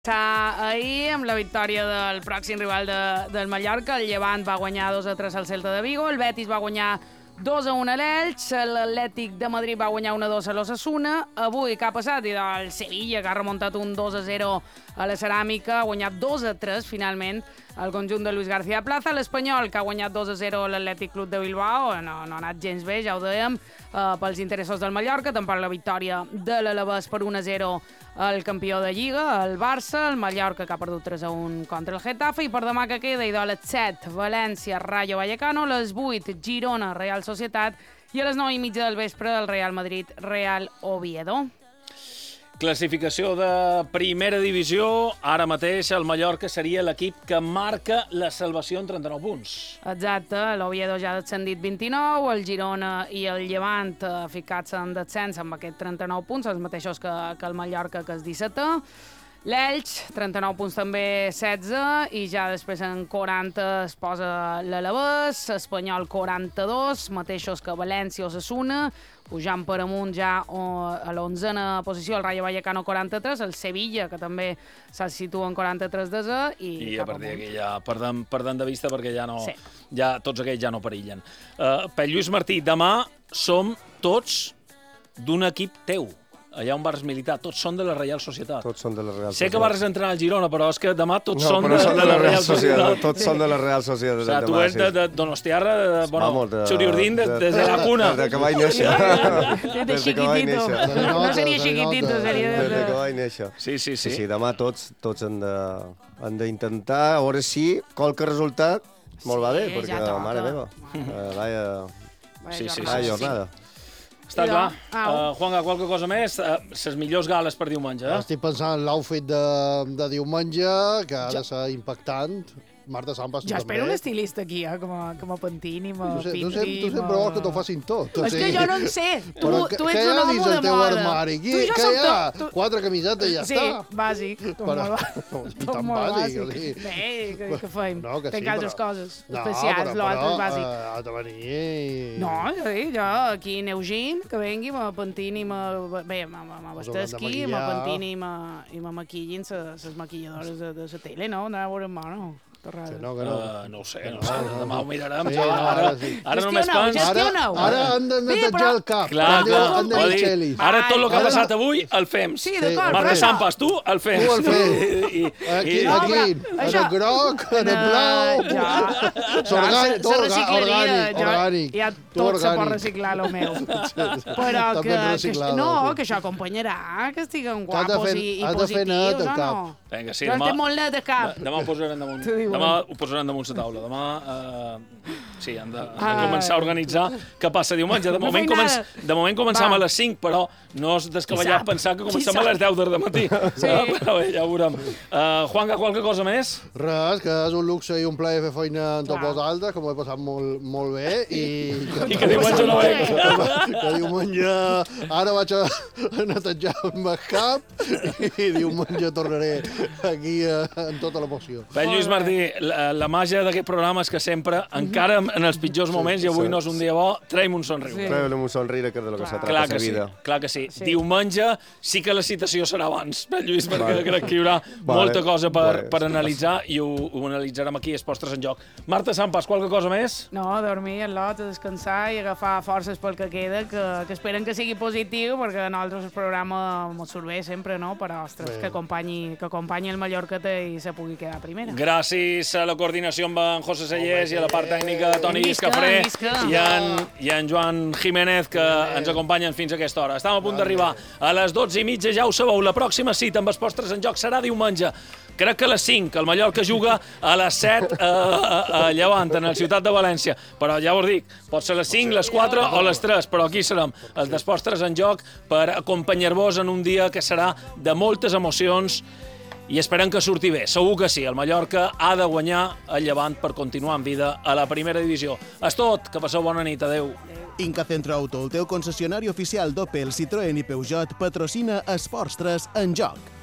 Ahir, amb la victòria del pròxim rival del Mallorca, el Llevant va guanyar 2-3 al Celta de Vigo, el Betis va guanyar 2-1 a l'Elx, l'Atlètic de Madrid va guanyar 1-2 a l'Osasuna. Avui, què ha passat? I el Sevilla, que ha remuntat un 2-0 a la Ceràmica, ha guanyat 2-3, finalment, al conjunt de Luis García Plaza. L'Espanyol, que ha guanyat 2-0 a l'Atlètic Club de Bilbao, no ha anat gens bé, ja ho dèiem, pels interessos del Mallorca. Tampoc la victòria de l'Alavés per 1-0 el campió de Lliga, el Barça, el Mallorca, que ha perdut 3-1 contra el Getafe, i per demà que queda, i de les 7, València, Rayo Vallecano, a les 8, Girona, Real Societat, i a les 9:30 del vespre, el Real Madrid, Real Oviedo. Classificació de primera divisió. Ara mateix el Mallorca seria l'equip que marca la salvació en 39 punts. Exacte, l'Oviedo ja ha descendit 29, el Girona i el Llevant ficats en descens amb aquests 39 punts, els mateixos que el Mallorca, que és 17è. L'Elx, 39 punts també, 16, i ja després en 40 es posa l'Alavés, Espanyol 42, mateixos que València o Osasuna, pujant per amunt ja a l'11a posició el Rayo Vallecano 43, el Sevilla, que també se situa en 43 desè, i a partir d'aquí ja perdem de vista perquè ja no, sí, ja tots aquells ja no perillen. Per Lluís Martí, demà som tots d'un equip teu. Allà on vas militar, tots són de la Real Societat. Tots són de la Real Societat. Sé que vas entrenar al Girona, però és que demà tots són de la Real Societat. Tots són de la Real Societat. O sigui, tu ets de Donostiarra, Xuriurdín, des de la cuna. Des que vaig néixer. De chiquitito. No seria chiquitito, seria des que vaig néixer. Sí, demà tots han d'intentar, a veure si qualque resultat molt va bé, perquè, mare meva, vaya jornada. Està clar. Juanga, qualque cosa més? Les millors gales per diumenge, eh? Estic pensant en l'outfit de diumenge, que ha de ser impactant. Marta Sampas, tu també. Jo espero un estilista aquí, que me pentini, me pinti. Tu sempre vols que t'ho facin tot. És que jo no en sé. Tu ets un home de moda. Què hi ha dins el teu armari? Què hi ha? 4 camisetes i ja està. Sí, bàsic. Tan bàsic. Bé, què fem? Tenc altres coses especials, però l'altre és bàsic. Ha de venir... No, jo aquí en Eugene, que vengui, me pentini, m'abastesqui, me pentini i me maquillin les maquilladores de la tele, no? Anar a veure amb mano. No ho sé. Demà ho mirarem. Ara només pens... Ara han de netejar el cap. Ara tot el que ha passat avui el fem. Sí, d'acord. Marta Sampas, tu el fem. Tu el fem. Aquí, en el groc, en el blau... Orgànic. Ja tot se pot reciclar, el meu. Però que això acompanyarà, que estiguem guapos i positius, o no? Vinga, sí, demà... Jo en té molt net de cap. Demà ho posaran damunt. Demà ho posaran damunt la taula. Demà, sí, han de començar a organitzar què passa diumenge. De moment començam a les 5, però no és descabellat pensar que comencem a les 10 del matí. Però bé, ja ho veurem. Juanga, qualque cosa més? Res, que és un luxe i un plaer fer feina amb tots vosaltres, que m'ho he passat molt bé. I que diumenge no venc. Que diumenge... Ara vaig a netejar el cap i diumenge tornaré aquí en tota l'emoció. Bé, Lluís Martí, la màgia d'aquest programa és que sempre, encara en els pitjors moments, i avui no és un dia bo, traiem un somriure. Traiem un somriure, que és del que se tracta la vida. Clar que sí. Diumenge sí que la citació serà abans, Lluís, perquè crec que hi haurà molta cosa per analitzar i ho analitzarem aquí, Esports 3 en joc. Marta Sampas, qualque cosa més? No, dormir al lot, a descansar i agafar forces pel que queda, que esperen que sigui positiu, perquè a nosaltres el programa ens surt bé sempre, no? Però, ostres, que acompanyi el Mallorca i se pugui quedar primera. Gràcies a la coordinació amb en José Sellers i a la part tècnica de Toni Escafré i en Joan Jiménez, que ens acompanyen fins a aquesta hora. Estem a punt d'arribar a les 12:30, ja ho sabeu. La pròxima cita amb Esports 3 en joc serà diumenge. Crec que a les 5, el Mallorca juga a les 7 a Llevant, en la ciutat de València. Però ja us dic, pot ser a les 5, les 4 o les 3, però aquí serem, els d'Esports 3 en joc, per acompanyar-vos en un dia que serà de moltes emocions i esperem que surti bé. Segur que sí, el Mallorca ha de guanyar el Llevant per continuar en vida a la primera divisió. És tot, que passeu bona nit, adeu. Inca Centro Auto, el teu concessionari oficial d'Opel, Citroën i Peugeot, patrocina Esports 3 en joc.